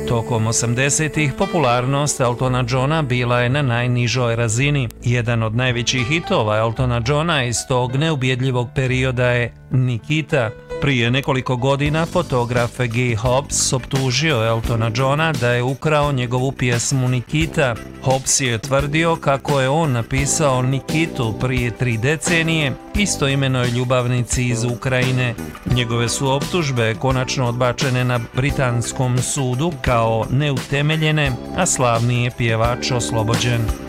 Tokom 80-ih popularnost Eltona Johna bila je na najnižoj razini. Jedan od najvećih hitova Eltona Johna iz tog neubjedljivog perioda je Nikita. Prije nekoliko godina fotograf Guy Hobbs optužio Eltona Johna da je ukrao njegovu pjesmu Nikita. Hobbs je tvrdio kako je on napisao Nikitu prije 3 decenije istoimenoj ljubavnici iz Ukrajine. Njegove su optužbe konačno odbačene na britanskom sudu kao neutemeljene, a slavni je pjevač oslobođen.